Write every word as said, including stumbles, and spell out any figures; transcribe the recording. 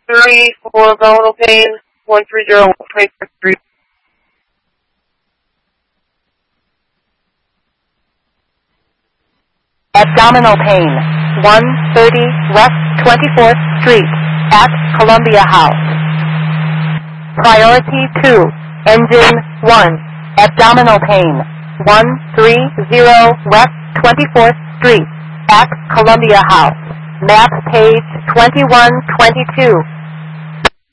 three for abdominal pain, one three zero twenty-fourth Street. Abdominal pain, one thirty West twenty-fourth Street, at Columbia House. Priority two, engine one, abdominal pain, one three zero West twenty-fourth Street, at Columbia House. Map page twenty-one twenty-two.